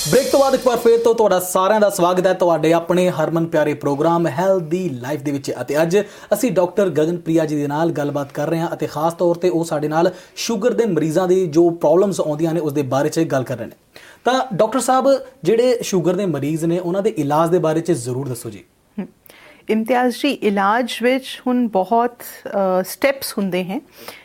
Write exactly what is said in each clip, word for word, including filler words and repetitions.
Break तो बाद एक बार फिर तो तुहाडा सारिਆਂ ਦਾ ਸਵਾਗਤ ਹੈ ਤੁਹਾਡੇ ਆਪਣੇ ਹਰਮਨ ਪਿਆਰੇ ਪ੍ਰੋਗਰਾਮ ਹੈਲਦੀ ਲਾਈਫ ਦੇ ਵਿੱਚ। ਅਤੇ ਅੱਜ ਅਸੀਂ ਡਾਕਟਰ ਗਗਨਪ੍ਰਿਆ ਜੀ ਦੇ ਨਾਲ ਗੱਲਬਾਤ ਕਰ ਰਹੇ ਹਾਂ ਅਤੇ ਖਾਸ ਤੌਰ ਤੇ ਉਹ ਸਾਡੇ ਨਾਲ ਸ਼ੂਗਰ ਦੇ ਮਰੀਜ਼ਾਂ ਦੀ ਜੋ ਪ੍ਰੋਬਲਮਸ ਆਉਂਦੀਆਂ ਨੇ ਉਸ ਦੇ ਬਾਰੇ 'ਚ ਗੱਲ ਕਰ ਰਹੇ ਨੇ। ਤਾਂ ਡਾਕਟਰ ਸਾਹਿਬ ਜਿਹੜੇ ਸ਼ੂਗਰ ਦੇ ਮਰੀਜ਼ ਨੇ ਉਹਨਾਂ ਦੇ ਇਲਾਜ ਦੇ ਬਾਰੇ 'ਚ ਜ਼ਰੂਰ ਦੱਸੋ ਜੀ। ਇਮਤਿਆਜ਼ ਜੀ, ਇਲਾਜ ਵਿੱਚ ਹੁਣ ਬਹੁਤ ਸਟੈਪਸ ਹੁੰਦੇ हैं।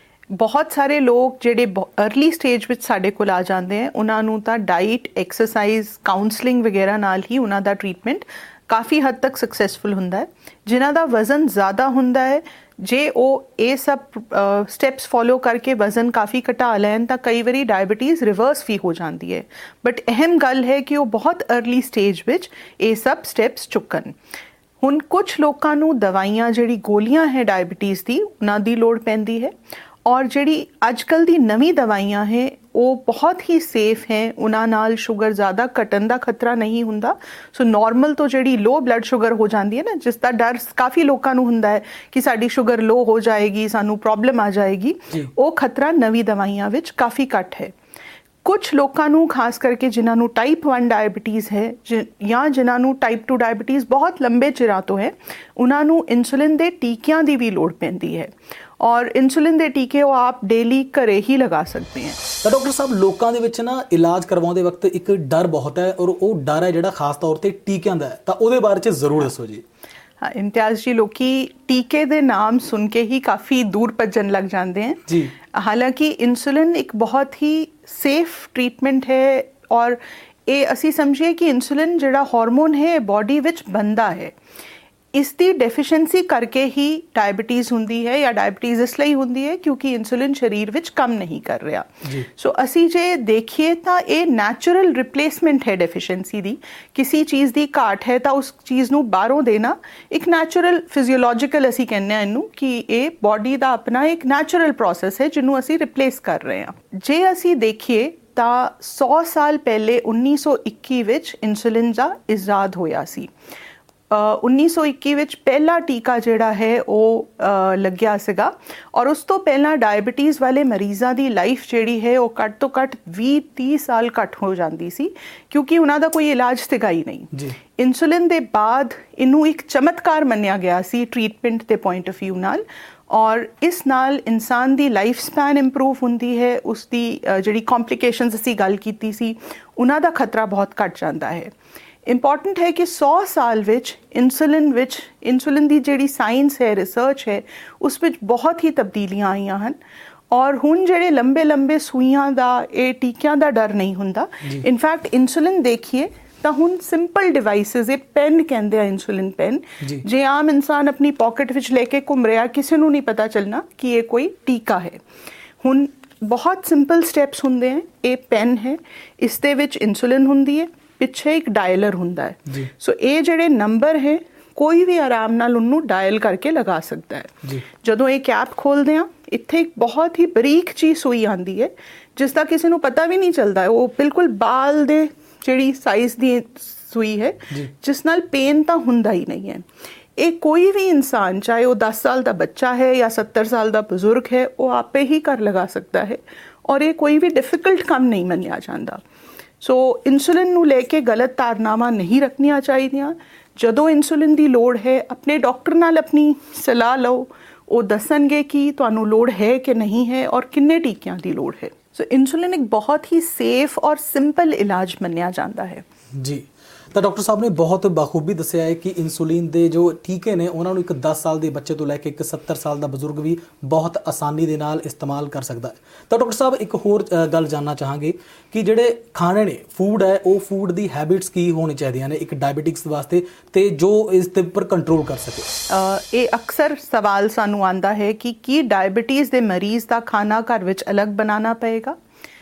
बहुत सारे लोग ਜਿਹੜੇ अर्ली ਸਟੇਜ ਵਿੱਚ ਸਾਡੇ ਕੋਲ ਆ ਜਾਂਦੇ हैं ਉਹਨਾਂ ਨੂੰ ਤਾਂ ਡਾਈਟ, ਐਕਸਰਸਾਈਜ਼, ਕਾਉਂਸਲਿੰਗ ਵਗੈਰਾ ਨਾਲ ਹੀ ਉਹਨਾਂ ਦਾ ਟ੍ਰੀਟਮੈਂਟ ਕਾਫੀ ਹੱਦ ਤੱਕ ਸਕਸੈਸਫੁਲ ਹੁੰਦਾ ਹੈ। ਜਿਨ੍ਹਾਂ ਦਾ ਵਜ਼ਨ ਜ਼ਿਆਦਾ ਹੁੰਦਾ ਹੈ, ਜੇ ਉਹ ਇਹ ਸਭ ਸਟੈਪਸ ਫੋਲੋ ਕਰਕੇ ਵਜ਼ਨ ਕਾਫੀ ਘਟਾ ਲੈਣ ਤਾਂ ਕਈ ਵਾਰੀ ਡਾਇਬਟੀਜ਼ ਰਿਵਰਸ ਵੀ ਹੋ ਜਾਂਦੀ ਹੈ। ਬਟ ਅਹਿਮ ਗੱਲ ਹੈ ਕਿ ਉਹ ਬਹੁਤ अर्ਲੀ ਸਟੇਜ ਵਿੱਚ ਇਹ ਸਭ ਸਟੈਪਸ ਚੁੱਕਣ। ਹੁਣ ਕੁਛ ਲੋਕਾਂ ਨੂੰ ਦਵਾਈਆਂ, ਜਿਹੜੀ ਗੋਲੀਆਂ ਹੈ ਡਾਇਬਟੀਜ਼ ਦੀ, ਉਹਨਾਂ ਦੀ ਲੋੜ ਪੈਂਦੀ ਹੈ। ਔਰ ਜਿਹੜੀ ਅੱਜ ਕੱਲ੍ਹ ਦੀ ਨਵੀਂ ਦਵਾਈਆਂ ਹੈ ਉਹ ਬਹੁਤ ਹੀ ਸੇਫ ਹੈ, ਉਹਨਾਂ ਨਾਲ ਸ਼ੂਗਰ ਜ਼ਿਆਦਾ ਘਟਣ ਦਾ ਖਤਰਾ ਨਹੀਂ ਹੁੰਦਾ। ਸੋ ਨੋਰਮਲ ਤੋਂ ਜਿਹੜੀ ਲੋ ਬਲੱਡ ਸ਼ੂਗਰ ਹੋ ਜਾਂਦੀ ਹੈ ਨਾ, ਜਿਸ ਦਾ ਡਰ ਕਾਫੀ ਲੋਕਾਂ ਨੂੰ ਹੁੰਦਾ ਹੈ ਕਿ ਸਾਡੀ ਸ਼ੂਗਰ ਲੋ ਹੋ ਜਾਏਗੀ, ਸਾਨੂੰ ਪ੍ਰੋਬਲਮ ਆ ਜਾਏਗੀ, ਉਹ ਖਤਰਾ ਨਵੀਂ ਦਵਾਈਆਂ ਵਿੱਚ ਕਾਫੀ ਘੱਟ ਹੈ। ਕੁਛ ਲੋਕਾਂ ਨੂੰ ਖਾਸ ਕਰਕੇ ਜਿਨ੍ਹਾਂ ਨੂੰ ਟਾਈਪ ਵਨ ਡਾਇਬਟੀਜ਼ ਹੈ ਜਾਂ ਜਿਨ੍ਹਾਂ ਨੂੰ ਟਾਈਪ ਟੂ ਡਾਇਬਟੀਜ਼ ਬਹੁਤ ਲੰਬੇ ਚਿਰਾਂ ਤੋਂ ਹੈ, ਉਹਨਾਂ ਨੂੰ ਇਨਸੂਲਿਨ ਦੇ ਟੀਕਿਆਂ ਦੀ ਵੀ ਲੋੜ ਪੈਂਦੀ ਹੈ। ਔਰ ਇਨਸੂਲਿਨ ਦੇ ਟੀਕੇ ਉਹ ਆਪ ਡੇਲੀ ਘਰੇ ਹੀ ਲਗਾ ਸਕਦੇ ਹੈ। ਤਾਂ ਡਾਕਟਰ ਸਾਹਿਬ, ਲੋਕਾਂ ਦੇ ਵਿੱਚ ਨਾ ਇਲਾਜ ਕਰਵਾਉਂਦੇ ਵਕਤ ਇੱਕ ਡਰ ਬਹੁਤ ਹੈ ਔਰ ਉਹ ਡਰ ਹੈ ਜਿਹੜਾ ਖਾਸ ਤੌਰ ਤੇ ਟੀਕਿਆਂ ਦਾ ਹੈ, ਤਾਂ ਉਹਦੇ ਬਾਰੇ 'ਚ ਜ਼ਰੂਰ ਦੱਸੋ ਜੀ। ਹਾਂ ਇਮਤਿਆਜ਼ ਜੀ, ਲੋਕੀ ਟੀਕੇ ਦੇ ਨਾਮ ਸੁਣ ਕੇ ਹੀ ਕਾਫੀ ਦੂਰ ਭੱਜਣ ਲੱਗ ਜਾਂਦੇ हैं जी। ਹਾਲਾਂਕਿ ਇਨਸੂਲਿਨ ਇੱਕ ਬਹੁਤ ਹੀ ਸੇਫ ਟ੍ਰੀਟਮੈਂਟ ਹੈ ਔਰ ਇਹ ਅਸੀਂ ਸਮਝੀਏ ਕਿ ਇਨਸੂਲਿਨ ਜਿਹੜਾ ਹਾਰਮੋਨ ਹੈ ਬੋਡੀ ਵਿੱਚ ਬਣਦਾ ਹੈ। ਇਸ ਦੀ ਡੈਫੀਸ਼ੀਐਂਸੀ ਕਰਕੇ ਹੀ ਡਾਇਬਟੀਜ਼ ਹੁੰਦੀ ਹੈ, ਜਾਂ ਡਾਇਬਟੀਜ਼ ਇਸ ਲਈ ਹੁੰਦੀ ਹੈ ਕਿਉਂਕਿ ਇਨਸੂਲਿਨ ਸਰੀਰ ਵਿੱਚ ਕੰਮ ਨਹੀਂ ਕਰ ਰਿਹਾ। ਸੋ ਅਸੀਂ ਜੇ ਦੇਖੀਏ ਤਾਂ ਇਹ ਨੈਚੁਰਲ ਰਿਪਲੇਸਮੈਂਟ ਹੈ ਡੈਫੀਸ਼ੀਐਂਸੀ ਦੀ। ਕਿਸੇ ਚੀਜ਼ ਦੀ ਘਾਟ ਹੈ ਤਾਂ ਉਸ ਚੀਜ਼ ਨੂੰ ਬਾਹਰੋਂ ਦੇਣਾ ਇੱਕ ਨੈਚੁਰਲ ਫਿਜ਼ੀਓਲੋਜੀਕਲ, ਅਸੀਂ ਕਹਿੰਦੇ ਹਾਂ ਇਹਨੂੰ, ਕਿ ਇਹ ਬੋਡੀ ਦਾ ਆਪਣਾ ਇੱਕ ਨੈਚੁਰਲ ਪ੍ਰੋਸੈਸ ਹੈ ਜਿਹਨੂੰ ਅਸੀਂ ਰਿਪਲੇਸ ਕਰ ਰਹੇ ਹਾਂ। ਜੇ ਅਸੀਂ ਦੇਖੀਏ ਤਾਂ ਸੌ ਸਾਲ ਪਹਿਲੇ ਉੱਨੀ ਸੌ ਇੱਕੀ ਵਿੱਚ ਇਨਸੂਲਿਨ ਦਾ ਇਜਾਦ ਹੋਇਆ ਸੀ। ਉੱਨੀ ਸੌ ਇੱਕੀ ਵਿੱਚ ਪਹਿਲਾ ਟੀਕਾ ਜਿਹੜਾ ਹੈ ਉਹ ਲੱਗਿਆ ਸੀਗਾ ਔਰ ਉਸ ਤੋਂ ਪਹਿਲਾਂ ਡਾਇਬਟੀਜ਼ ਵਾਲੇ ਮਰੀਜ਼ਾਂ ਦੀ ਲਾਈਫ ਜਿਹੜੀ ਹੈ ਉਹ ਘੱਟ ਤੋਂ ਘੱਟ ਵੀਹ ਤੀਹ ਸਾਲ ਘੱਟ ਹੋ ਜਾਂਦੀ ਸੀ ਕਿਉਂਕਿ ਉਹਨਾਂ ਦਾ ਕੋਈ ਇਲਾਜ ਸੀਗਾ ਹੀ ਨਹੀਂ। ਇਨਸੂਲਿਨ ਦੇ ਬਾਅਦ ਇਹਨੂੰ ਇੱਕ ਚਮਤਕਾਰ ਮੰਨਿਆ ਗਿਆ ਸੀ ਟ੍ਰੀਟਮੈਂਟ ਦੇ ਪੁਆਇੰਟ ਆਫ ਵਿਊ ਨਾਲ, ਔਰ ਇਸ ਨਾਲ ਇਨਸਾਨ ਦੀ ਲਾਈਫ ਸਪੈਨ ਇੰਪਰੂਵ ਹੁੰਦੀ ਹੈ। ਉਸ ਦੀ ਜਿਹੜੀ ਕੰਪਲਿਕੇਸ਼ਨਸ ਅਸੀਂ ਗੱਲ ਕੀਤੀ ਸੀ ਉਹਨਾਂ ਦਾ ਖਤਰਾ ਬਹੁਤ ਘੱਟ ਜਾਂਦਾ ਹੈ। ਇੰਪੋਰਟੈਂਟ ਹੈ ਕਿ ਸੌ ਸਾਲ ਵਿੱਚ ਇਨਸੂਲਿਨ ਵਿੱਚ ਇਨਸੂਲਿਨ ਦੀ ਜਿਹੜੀ ਸਾਇੰਸ ਹੈ, ਰਿਸਰਚ ਹੈ, ਉਸ ਵਿੱਚ ਬਹੁਤ ਹੀ ਤਬਦੀਲੀਆਂ ਆਈਆਂ ਹਨ। ਔਰ ਹੁਣ ਜਿਹੜੇ ਲੰਬੇ ਲੰਬੇ ਸੂਈਆਂ ਦਾ, ਇਹ ਟੀਕਿਆਂ ਦਾ ਡਰ ਨਹੀਂ ਹੁੰਦਾ। ਇਨਫੈਕਟ ਇਨਸੂਲਿਨ ਦੇਖੀਏ ਤਾਂ ਹੁਣ ਸਿੰਪਲ ਡਿਵਾਈਸਿਸ, ਇਹ ਪੈਨ ਕਹਿੰਦੇ ਆ, ਇਨਸੂਲਿਨ ਪੈਨ, ਜੇ ਆਮ ਇਨਸਾਨ ਆਪਣੀ ਪੋਕਟ ਵਿੱਚ ਲੈ ਕੇ ਘੁੰਮ ਰਿਹਾ, ਕਿਸੇ ਨੂੰ ਨਹੀਂ ਪਤਾ ਚੱਲਣਾ ਕਿ ਇਹ ਕੋਈ ਟੀਕਾ ਹੈ। ਹੁਣ ਬਹੁਤ ਸਿੰਪਲ ਸਟੈਪਸ ਹੁੰਦੇ ਹੈ। ਇਹ ਪੈਨ ਹੈ, ਇਸ ਦੇ ਵਿੱਚ ਇਨਸੂਲਿਨ ਹੁੰਦੀ ਹੈ, ਪਿੱਛੇ ਇੱਕ ਡਾਇਲਰ ਹੁੰਦਾ ਹੈ। ਸੋ ਇਹ ਜਿਹੜੇ ਨੰਬਰ ਹੈ ਕੋਈ ਵੀ ਆਰਾਮ ਨਾਲ ਉਹਨੂੰ ਡਾਇਲ ਕਰਕੇ ਲਗਾ ਸਕਦਾ ਹੈ। ਜਦੋਂ ਇਹ ਕੈਪ ਖੋਲਦੇ ਆ, ਇੱਥੇ ਇੱਕ ਬਹੁਤ ਹੀ ਬਰੀਕ ਜਿਹੀ ਸੂਈ ਆਉਂਦੀ ਹੈ ਜਿਸ ਦਾ ਕਿਸੇ ਨੂੰ ਪਤਾ ਵੀ ਨਹੀਂ ਚੱਲਦਾ। ਉਹ ਬਿਲਕੁਲ ਬਾਲ ਦੇ ਜਿਹੜੀ ਸਾਈਜ਼ ਦੀ ਸੂਈ ਹੈ ਜਿਸ ਨਾਲ ਪੇਨ ਤਾਂ ਹੁੰਦਾ ਹੀ ਨਹੀਂ ਹੈ। ਇਹ ਕੋਈ ਵੀ ਇਨਸਾਨ, ਚਾਹੇ ਉਹ ਦਸ ਸਾਲ ਦਾ ਬੱਚਾ ਹੈ ਜਾਂ ਸੱਤਰ ਸਾਲ ਦਾ ਬਜ਼ੁਰਗ ਹੈ, ਉਹ ਆਪੇ ਹੀ ਘਰ ਲਗਾ ਸਕਦਾ ਹੈ ਔਰ ਇਹ ਕੋਈ ਵੀ ਡਿਫਿਕਲਟ ਕੰਮ ਨਹੀਂ ਮੰਨਿਆ ਜਾਂਦਾ। ਸੋ ਇਨਸੂਲਿਨ ਨੂੰ ਲੈ ਕੇ ਗਲਤ ਧਾਰਨਾਵਾਂ ਨਹੀਂ ਰੱਖਣੀਆਂ ਚਾਹੀਦੀਆਂ। ਜਦੋਂ ਇਨਸੂਲਿਨ ਦੀ ਲੋੜ ਹੈ, ਆਪਣੇ ਡਾਕਟਰ ਨਾਲ ਆਪਣੀ ਸਲਾਹ ਲਓ, ਉਹ ਦੱਸਣਗੇ ਕਿ ਤੁਹਾਨੂੰ ਲੋੜ ਹੈ ਕਿ ਨਹੀਂ ਹੈ ਔਰ ਕਿੰਨੇ ਟੀਕਿਆਂ ਦੀ ਲੋੜ ਹੈ। ਸੋ ਇਨਸੂਲਿਨ ਇੱਕ ਬਹੁਤ ਹੀ ਸੇਫ ਔਰ ਸਿੰਪਲ ਇਲਾਜ ਮੰਨਿਆ ਜਾਂਦਾ ਹੈ ਜੀ। ਤਾਂ ਡਾਕਟਰ ਸਾਹਿਬ ਨੇ ਬਹੁਤ ਬਾਖੂਬੀ ਦੱਸਿਆ ਹੈ ਕਿ ਇਨਸੂਲਿਨ ਦੇ ਜੋ ਟੀਕੇ ਨੇ ਉਹਨਾਂ ਨੂੰ ਇੱਕ ਦਸ ਸਾਲ ਦੇ ਬੱਚੇ ਤੋਂ ਲੈ ਕੇ ਇੱਕ ਸੱਤਰ ਸਾਲ ਦਾ ਬਜ਼ੁਰਗ ਵੀ ਬਹੁਤ ਆਸਾਨੀ ਦੇ ਨਾਲ ਇਸਤੇਮਾਲ ਕਰ ਸਕਦਾ ਹੈ। ਤਾਂ ਡਾਕਟਰ ਸਾਹਿਬ, ਇੱਕ ਹੋਰ ਗੱਲ ਜਾਣਨਾ ਚਾਹਾਂਗੇ ਕਿ ਜਿਹੜੇ ਖਾਣੇ ਨੇ, ਫੂਡ ਹੈ, ਉਹ ਫੂਡ ਦੀ ਹੈਬਿਟਸ ਕੀ ਹੋਣੀ ਚਾਹੀਦੀਆਂ ਨੇ ਇੱਕ ਡਾਇਬਟਿਕਸ ਵਾਸਤੇ, ਤੇ ਜੋ ਇਸ ਦੇ ਉੱਪਰ ਕੰਟਰੋਲ ਕਰ ਸਕੇ। ਇਹ ਅਕਸਰ ਸਵਾਲ ਸਾਨੂੰ ਆਉਂਦਾ ਹੈ ਕਿ ਕੀ ਡਾਇਬਟੀਜ਼ ਦੇ ਮਰੀਜ਼ ਦਾ ਖਾਣਾ ਘਰ ਵਿੱਚ ਅਲੱਗ ਬਣਾਉਣਾ ਪਏਗਾ।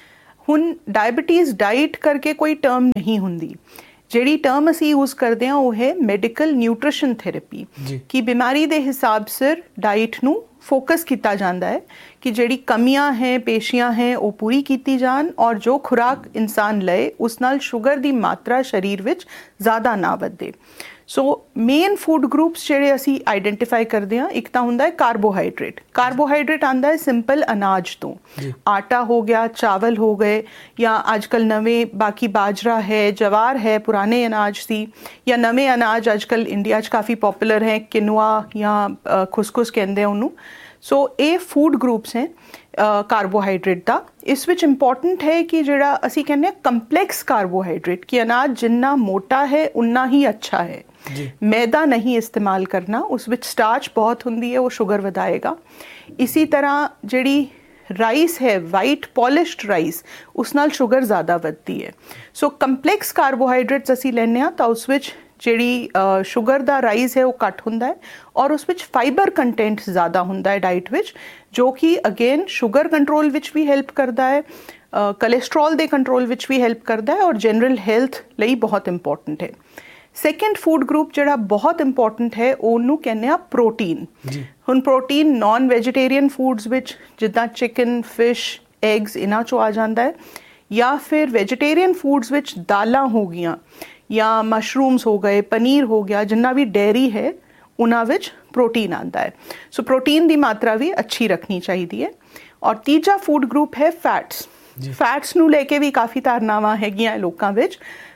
ਹੁਣ ਡਾਇਬਟੀਜ਼ ਡਾਈਟ ਕਰਕੇ ਕੋਈ ਟਰਮ ਨਹੀਂ ਹੁੰਦੀ। ਜਿਹੜੀ ਟਰਮ ਅਸੀਂ ਯੂਜ਼ ਕਰਦੇ ਹਾਂ ਉਹ ਹੈ ਮੈਡੀਕਲ ਨਿਊਟ੍ਰੀਸ਼ਨ ਥੈਰੇਪੀ, ਕਿ ਬਿਮਾਰੀ ਦੇ ਹਿਸਾਬ ਸਿਰ ਡਾਈਟ ਨੂੰ ਫੋਕਸ ਕੀਤਾ ਜਾਂਦਾ ਹੈ ਕਿ ਜਿਹੜੀ ਕਮੀਆਂ ਹੈ, ਪੇਸ਼ੀਆਂ ਹੈ, ਉਹ ਪੂਰੀ ਕੀਤੀ ਜਾਣ ਔਰ ਜੋ ਖੁਰਾਕ ਇਨਸਾਨ ਲਏ ਉਸ ਨਾਲ ਸ਼ੂਗਰ ਦੀ ਮਾਤਰਾ ਸਰੀਰ ਵਿੱਚ ਜ਼ਿਆਦਾ ਨਾ ਵਧੇ। ਸੋ ਮੇਨ ਫੂਡ ਗਰੁੱਪਸ ਜਿਹੜੇ ਅਸੀਂ ਆਈਡੈਂਟੀਫਾਈ ਕਰਦੇ ਹਾਂ, ਇੱਕ ਤਾਂ ਹੁੰਦਾ ਹੈ ਕਾਰਬੋਹਾਈਡਰੇਟ। ਕਾਰਬੋਹਾਈਡਰੇਟ ਆਉਂਦਾ ਹੈ ਸਿੰਪਲ ਅਨਾਜ ਤੋਂ, ਆਟਾ ਹੋ ਗਿਆ, ਚਾਵਲ ਹੋ ਗਏ, ਜਾਂ ਅੱਜ ਕੱਲ੍ਹ ਨਵੇਂ ਬਾਕੀ ਬਾਜਰਾ ਹੈ, ਜਵਾਰ ਹੈ, ਪੁਰਾਣੇ ਅਨਾਜ ਸੀ, ਜਾਂ ਨਵੇਂ ਅਨਾਜ ਅੱਜ ਕੱਲ੍ਹ ਇੰਡੀਆ 'ਚ ਕਾਫੀ ਪੋਪੂਲਰ ਹੈ, ਕਿਨੂਆ ਜਾਂ ਖੁਸਖੁਸ ਕਹਿੰਦੇ ਆ ਉਹਨੂੰ। ਸੋ ਇਹ ਫੂਡ ਗਰੁੱਪਸ ਹੈ ਕਾਰਬੋਹਾਈਡਰੇਟ ਦਾ। ਇਸ ਵਿੱਚ ਇੰਪੋਰਟੈਂਟ ਹੈ ਕਿ ਜਿਹੜਾ ਅਸੀਂ ਕਹਿੰਦੇ ਹਾਂ ਕੰਪਲੈਕਸ ਕਾਰਬੋਹਾਈਡਰੇਟ, ਕਿ ਅਨਾਜ ਜਿੰਨਾ ਮੋਟਾ ਹੈ ਉਨਾ ਹੀ ਅੱਛਾ ਹੈ। ਮੈਦਾ ਨਹੀਂ ਇਸਤੇਮਾਲ ਕਰਨਾ, ਉਸ ਵਿੱਚ ਸਟਾਰਚ ਬਹੁਤ ਹੁੰਦੀ ਹੈ, ਉਹ ਸ਼ੂਗਰ ਵਧਾਏਗਾ। ਇਸੀ ਤਰ੍ਹਾਂ ਜਿਹੜੀ ਰਾਈਸ ਹੈ, ਵਾਈਟ ਪੋਲਿਸ਼ਡ ਰਾਈਸ, ਉਸ ਨਾਲ ਸ਼ੂਗਰ ਜ਼ਿਆਦਾ ਵੱਧਦੀ ਹੈ। ਸੋ ਕੰਪਲੈਕਸ ਕਾਰਬੋਹਾਈਡਰੇਟਸ ਅਸੀਂ ਲੈਂਦੇ ਹਾਂ ਤਾਂ ਉਸ ਵਿੱਚ ਜਿਹੜੀ ਸ਼ੂਗਰ ਦਾ ਰਾਈਜ਼ ਹੈ ਉਹ ਘੱਟ ਹੁੰਦਾ ਹੈ, ਔਰ ਉਸ ਵਿੱਚ ਫਾਈਬਰ ਕੰਟੈਂਟ ਜ਼ਿਆਦਾ ਹੁੰਦਾ ਹੈ ਡਾਈਟ ਵਿੱਚ, ਜੋ ਕਿ ਅਗੇਨ ਸ਼ੂਗਰ ਕੰਟਰੋਲ ਵਿੱਚ ਵੀ ਹੈਲਪ ਕਰਦਾ ਹੈ, ਕੋਲੇਸਟਰੋਲ ਦੇ ਕੰਟਰੋਲ ਵਿੱਚ ਵੀ ਹੈਲਪ ਕਰਦਾ ਹੈ, ਔਰ ਜਨਰਲ ਹੈਲਥ ਲਈ ਬਹੁਤ ਇੰਪੋਰਟੈਂਟ ਹੈ। ਸੈਕੰਡ ਫੂਡ ਗਰੁੱਪ ਜਿਹੜਾ ਬਹੁਤ ਇੰਪੋਰਟੈਂਟ ਹੈ ਉਹਨੂੰ ਕਹਿੰਦੇ ਆ ਪ੍ਰੋਟੀਨ। ਹੁਣ ਪ੍ਰੋਟੀਨ ਨਾਨ ਵੈਜੀਟੇਰੀਅਨ ਫੂਡਸ ਵਿੱਚ ਜਿੱਦਾਂ ਚਿਕਨ, ਫਿਸ਼, ਐਗਸ ਇਹਨਾਂ 'ਚੋਂ ਆ ਜਾਂਦਾ ਹੈ, ਜਾਂ ਫਿਰ ਵੈਜੀਟੇਰੀਅਨ ਫੂਡਸ ਵਿੱਚ ਦਾਲਾਂ ਹੋ ਗਈਆਂ, ਜਾਂ ਮਸ਼ਰੂਮਸ ਹੋ ਗਏ, ਪਨੀਰ ਹੋ ਗਿਆ, ਜਿੰਨਾ ਵੀ ਡੇਅਰੀ ਹੈ ਉਹਨਾਂ ਵਿੱਚ ਪ੍ਰੋਟੀਨ ਆਉਂਦਾ ਹੈ। ਸੋ ਪ੍ਰੋਟੀਨ ਦੀ ਮਾਤਰਾ ਵੀ ਅੱਛੀ ਰੱਖਣੀ ਚਾਹੀਦੀ ਹੈ। ਔਰ ਤੀਜਾ ਫੂਡ ਗਰੁੱਪ ਹੈ ਫੈਟਸ। ਫੈਟਸ ਨੂੰ ਲੈ ਕੇ ਵੀ ਕਾਫੀ ਧਾਰਨਾਵਾਂ ਹੈਗੀਆਂ ਲੋਕਾਂ ਵਿੱਚ।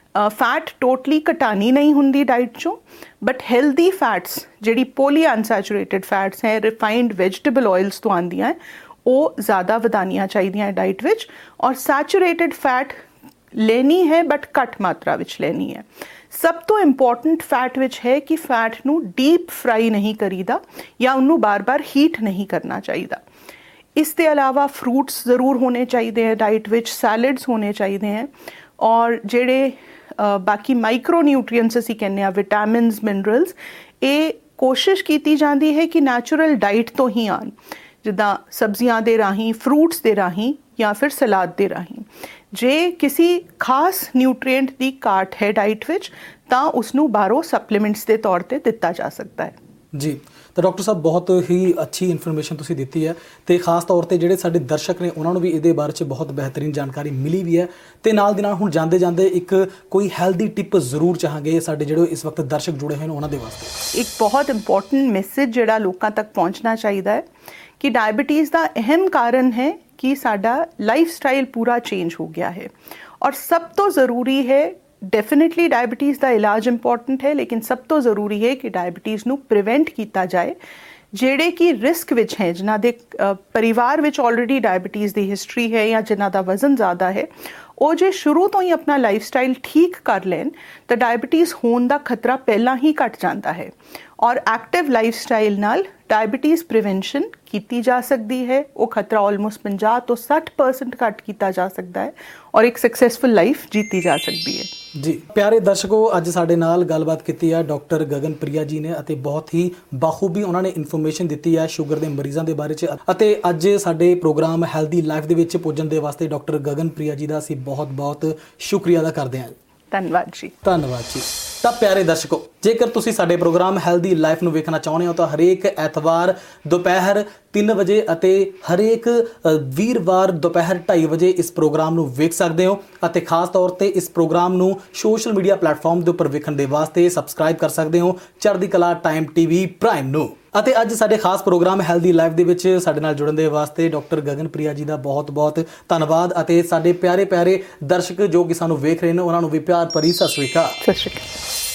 ਫੈਟ ਟੋਟਲੀ ਘਟਾਣੀ ਨਹੀਂ ਹੁੰਦੀ ਡਾਈਟ 'ਚੋਂ, ਬਟ ਹੈਲਦੀ ਫੈਟਸ ਜਿਹੜੀ ਪੋਲੀ ਅਨਸੈਚੂਰੇਟਡ ਫੈਟਸ ਹੈ, ਰਿਫਾਈਨਡ ਵੈਜੀਟੇਬਲ ਆਇਲਸ ਤੋਂ ਆਉਂਦੀਆਂ ਹੈ, ਉਹ ਜ਼ਿਆਦਾ ਵਧਾਉਣੀਆਂ ਚਾਹੀਦੀਆਂ ਡਾਈਟ ਵਿੱਚ। ਔਰ ਸੈਚੂਰੇਟਡ ਫੈਟ ਲੈਣੀ ਹੈ ਬਟ ਘੱਟ ਮਾਤਰਾ ਵਿੱਚ ਲੈਣੀ ਹੈ। ਸਭ ਤੋਂ ਇੰਪੋਰਟੈਂਟ ਫੈਟ ਵਿੱਚ ਹੈ ਕਿ ਫੈਟ ਨੂੰ ਡੀਪ ਫਰਾਈ ਨਹੀਂ ਕਰੀਦਾ, ਜਾਂ ਉਹਨੂੰ ਬਾਰ-ਬਾਰ ਹੀਟ ਨਹੀਂ ਕਰਨਾ ਚਾਹੀਦਾ। ਇਸ ਦੇ ਇਲਾਵਾ ਫਰੂਟਸ ਜ਼ਰੂਰ ਹੋਣੇ ਚਾਹੀਦੇ ਹੈ ਡਾਈਟ ਵਿੱਚ, ਸੈਲਡਸ ਹੋਣੇ ਚਾਹੀਦੇ ਹੈ, ਔਰ ਜਿਹੜੇ ਬਾਕੀ ਮਾਈਕਰੋ ਨਿਊਟਰੀਐਂਟਸ ਅਸੀਂ ਕਹਿੰਦੇ ਹਾਂ, ਵਿਟਾਮਿਨਸ, ਮਿਨਰਲਸ, ਇਹ ਕੋਸ਼ਿਸ਼ ਕੀਤੀ ਜਾਂਦੀ ਹੈ ਕਿ ਨੈਚੁਰਲ ਡਾਈਟ ਤੋਂ ਹੀ ਆਉਣ, ਜਿੱਦਾਂ ਸਬਜ਼ੀਆਂ ਦੇ ਰਾਹੀਂ, ਫਰੂਟਸ ਦੇ ਰਾਹੀਂ, ਜਾਂ ਫਿਰ ਸਲਾਦ ਦੇ ਰਾਹੀਂ। ਜੇ ਕਿਸੇ ਖਾਸ ਨਿਊਟਰੀਐਂਟ ਦੀ ਘਾਟ ਹੈ ਡਾਈਟ ਵਿੱਚ ਤਾਂ ਉਸਨੂੰ ਬਾਹਰੋਂ ਸਪਲੀਮੈਂਟਸ ਦੇ ਤੌਰ ਤੇ ਦਿੱਤਾ ਜਾ ਸਕਦਾ ਹੈ। ਜੀ, ਤਾਂ ਡਾਕਟਰ ਸਾਹਿਬ ਬਹੁਤ ਹੀ ਅੱਛੀ ਇਨਫੋਰਮੇਸ਼ਨ ਤੁਸੀਂ ਦਿੱਤੀ ਹੈ, ਤੇ ਖਾਸ ਤੌਰ ਤੇ ਜਿਹੜੇ ਸਾਡੇ ਦਰਸ਼ਕ ਨੇ ਉਹਨਾਂ ਨੂੰ ਵੀ ਇਹਦੇ ਬਾਰੇ 'ਚ ਬਹੁਤ ਬਿਹਤਰੀਨ ਜਾਣਕਾਰੀ ਮਿਲੀ ਵੀ ਹੈ। ਤੇ ਨਾਲ ਦੀ ਨਾਲ ਹੁਣ ਜਾਂਦੇ ਜਾਂਦੇ ਇੱਕ ਕੋਈ ਹੈਲਦੀ ਟਿਪ ਜ਼ਰੂਰ ਚਾਹਾਂਗੇ ਸਾਡੇ ਜਿਹੜੇ ਇਸ ਵਕਤ ਦਰਸ਼ਕ ਜੁੜੇ ਹੋਏ ਨੇ ਉਹਨਾਂ ਦੇ ਵਾਸਤੇ। ਇੱਕ ਬਹੁਤ ਇੰਪੋਰਟੈਂਟ ਮੈਸੇਜ ਜਿਹੜਾ ਲੋਕਾਂ ਤੱਕ ਪਹੁੰਚਣਾ ਚਾਹੀਦਾ ਹੈ ਕਿ ਡਾਇਬੀਟੀਜ਼ ਦਾ ਅਹਿਮ ਕਾਰਨ ਹੈ ਕਿ ਸਾਡਾ ਲਾਈਫ ਸਟਾਈਲ ਪੂਰਾ ਚੇਂਜ ਹੋ ਗਿਆ ਹੈ, ਔਰ ਸਭ ਤੋਂ ਜ਼ਰੂਰੀ ਹੈ, ਡੈਫੀਨੇਟਲੀ ਡਾਇਬੀਟੀਜ਼ ਦਾ ਇਲਾਜ ਇੰਪੋਰਟੈਂਟ ਹੈ, ਲੇਕਿਨ ਸਭ ਤੋਂ ਜ਼ਰੂਰੀ ਹੈ ਕਿ ਡਾਇਬੀਟੀਜ਼ ਨੂੰ ਪ੍ਰੀਵੈਂਟ ਕੀਤਾ ਜਾਏ। ਜਿਹੜੇ ਕਿ ਰਿਸਕ ਵਿੱਚ ਹੈ, ਜਿਨ੍ਹਾਂ ਦੇ ਪਰਿਵਾਰ ਵਿੱਚ ਆਲਰੇਡੀ ਡਾਇਬੀਟੀਜ਼ ਦੀ ਹਿਸਟਰੀ ਹੈ, ਜਾਂ ਜਿਨ੍ਹਾਂ ਦਾ ਵਜ਼ਨ ਜ਼ਿਆਦਾ ਹੈ, ਉਹ ਜੇ ਸ਼ੁਰੂ ਤੋਂ ਹੀ ਆਪਣਾ ਲਾਈਫ ਸਟਾਈਲ ਠੀਕ ਕਰ ਲੈਣ ਤਾਂ ਡਾਇਬੀਟੀਜ਼ ਹੋਣ ਦਾ ਖਤਰਾ ਪਹਿਲਾਂ ਹੀ ਘਟ ਜਾਂਦਾ ਹੈ। ਔਰ ਐਕਟਿਵ ਲਾਈਫ ਸਟਾਈਲ ਨਾਲ ਡਾਇਬੀਟੀਜ਼ ਪ੍ਰੀਵੈਂਸ਼ਨ ਕੀਤੀ ਜਾ ਸਕਦੀ ਹੈ। ਉਹ ਖਤਰਾ ਆਲਮੋਸਟ ਪੰਜਾਹ ਤੋਂ ਸੱਠ ਪਰਸੈਂਟ ਘੱਟ ਕੀਤਾ ਜਾ ਸਕਦਾ ਹੈ, ਔਰ ਇੱਕ ਸਕਸੈਸਫੁਲ ਲਾਈਫ ਜੀਤੀ ਜਾ ਸਕਦੀ ਹੈ। ਜੀ ਪਿਆਰੇ ਦਰਸ਼ਕੋ, ਅੱਜ ਸਾਡੇ ਨਾਲ ਗੱਲਬਾਤ ਕੀਤੀ ਹੈ ਡਾਕਟਰ ਗਗਨਪ੍ਰਿਆ ਜੀ ਨੇ, ਅਤੇ ਬਹੁਤ ਹੀ ਬਾਖੂਬੀ ਉਹਨਾਂ ਨੇ ਇਨਫੋਰਮੇਸ਼ਨ ਦਿੱਤੀ ਹੈ ਸ਼ੂਗਰ ਦੇ ਮਰੀਜ਼ਾਂ ਦੇ ਬਾਰੇ 'ਚ। ਅਤੇ ਅੱਜ ਸਾਡੇ ਪ੍ਰੋਗਰਾਮ ਹੈਲਦੀ ਲਾਈਫ ਦੇ ਵਿੱਚ ਪੁੱਜਣ ਦੇ ਵਾਸਤੇ ਡਾਕਟਰ ਗਗਨਪ੍ਰਿਆ ਜੀ ਦਾ ਅਸੀਂ ਬਹੁਤ ਬਹੁਤ ਸ਼ੁਕਰੀਆ ਅਦਾ ਕਰਦੇ ਹਾਂ। ਧੰਨਵਾਦ ਜੀ। ਧੰਨਵਾਦ ਜੀ। ਤਾਂ ਪਿਆਰੇ ਦਰਸ਼ਕੋ, ਜੇਕਰ ਤੁਸੀਂ ਸਾਡੇ ਪ੍ਰੋਗਰਾਮ ਹੈਲਦੀ ਲਾਈਫ ਨੂੰ ਵੇਖਣਾ ਚਾਹੁੰਦੇ ਹੋ ਤਾਂ ਹਰੇਕ ਐਤਵਾਰ ਦੁਪਹਿਰ ਤਿੰਨ ਵਜੇ ਅਤੇ ਹਰੇਕ ਵੀਰਵਾਰ ਦੁਪਹਿਰ ਢਾਈ ਵਜੇ ਇਸ ਪ੍ਰੋਗਰਾਮ ਨੂੰ ਵੇਖ ਸਕਦੇ ਹੋ। ਅਤੇ ਖਾਸ ਤੌਰ ਤੇ ਇਸ ਪ੍ਰੋਗਰਾਮ ਨੂੰ ਸੋਸ਼ਲ ਮੀਡੀਆ ਪਲੇਟਫਾਰਮ ਦੇ ਉੱਪਰ ਵੇਖਣ ਦੇ ਵਾਸਤੇ ਸਬਸਕ੍ਰਾਈਬ ਕਰ ਸਕਦੇ ਹੋ ਚੜ੍ਹਦੀ ਕਲਾ ਟਾਈਮ ਟੀਵੀ ਪ੍ਰਾਈਮ ਨੂੰ। ਅਤੇ ਅੱਜ ਸਾਡੇ ਖਾਸ ਪ੍ਰੋਗਰਾਮ ਹੈਲਦੀ ਲਾਈਫ ਦੇ ਵਿੱਚ ਸਾਡੇ ਨਾਲ ਜੁੜਨ ਦੇ ਵਾਸਤੇ ਡਾਕਟਰ ਗਗਨਪ੍ਰਿਆ ਜੀ ਦਾ ਬਹੁਤ ਬਹੁਤ ਧੰਨਵਾਦ। ਅਤੇ ਸਾਡੇ ਪਿਆਰੇ ਪਿਆਰੇ ਦਰਸ਼ਕ ਜੋ ਕਿ ਸਾਨੂੰ ਵੇਖ ਰਹੇ ਨੇ ਉਹਨਾਂ ਨੂੰ ਵੀ ਪਿਆਰ ਭਰੀ ਸਤਿ ਸ਼੍ਰੀ ਅਕਾਲ। ਸਤਿ ਸ਼੍ਰੀ ਅਕਾਲ।